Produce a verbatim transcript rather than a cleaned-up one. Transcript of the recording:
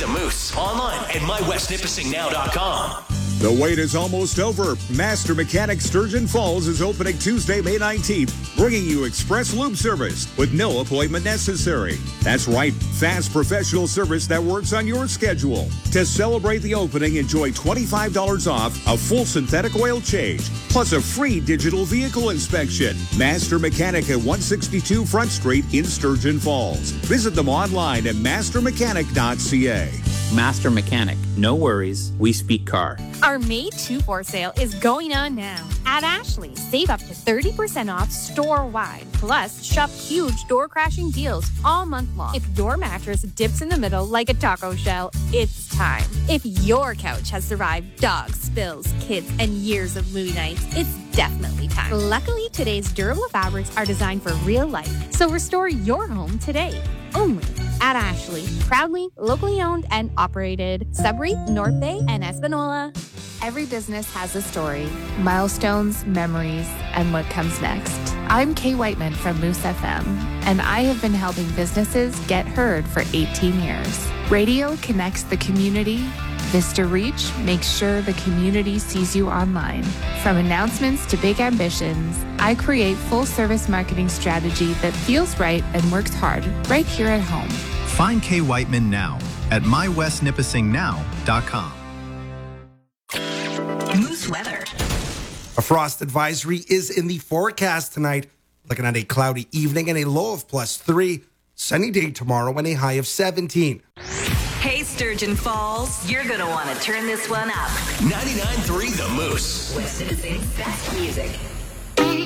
The Moose. Online at my west nipissing now dot com. The wait is almost over. Master Mechanic Sturgeon Falls is opening Tuesday, May nineteenth, bringing you express lube service with no appointment necessary. That's right, fast professional service that works on your schedule. To celebrate the opening, enjoy twenty-five dollars off a full synthetic oil change, plus a free digital vehicle inspection. Master Mechanic at one sixty-two Front Street in Sturgeon Falls. Visit them online at master mechanic dot c a. Master Mechanic. No worries. We speak car. Our May two for sale is going on now. At Ashley, save up to thirty percent off store-wide. Plus, shop huge door-crashing deals all month long. If your mattress dips in the middle like a taco shell, it's time. If your couch has survived dogs, spills, kids, and years of movie nights, it's definitely time. Luckily, today's durable fabrics are designed for real life, so restore your home today. Only at Ashley. Proudly, locally owned and operated. Sudbury, North Bay, and Espanola. Every business has a story, milestones, memories, and what comes next. I'm Kay Whiteman from Moose F M, and I have been helping businesses get heard for eighteen years. Radio connects the community. Vista Reach makes sure the community sees you online. From announcements to big ambitions, I create full-service marketing strategy that feels right and works hard right here at home. Find Kay Whiteman now at my west nipissing now dot com. Moose weather. A frost advisory is in the forecast tonight. Looking at a cloudy evening and a low of plus three. Sunny day tomorrow and a high of seventeen. Hey, Sturgeon Falls, you're going to want to turn this one up. ninety-nine point three The Moose. West Nipissing's best music.